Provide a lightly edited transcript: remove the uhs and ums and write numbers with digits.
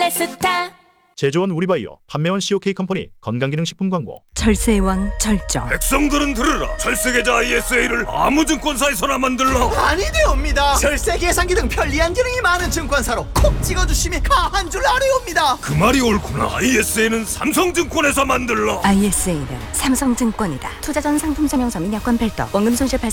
필라스타. 제조원 우리바이오, 판매원 COK 컴퍼니 건강기능식품 광고. 절세의 왕 절정. 백성들은 들으라. 철세계자 ISA를 아무 증권사에서나 만들라. 아니되옵니다. 절세 계산기 등 편리한 기능이 많은 증권사로 콕 찍어주시면 가한 줄 아래옵니다. 그 말이 옳구나. ISA는 삼성증권에서 만들라. ISA는 삼성증권이다. 투자 전 상품 설명서 및 여건 별도. 원금 손실 발생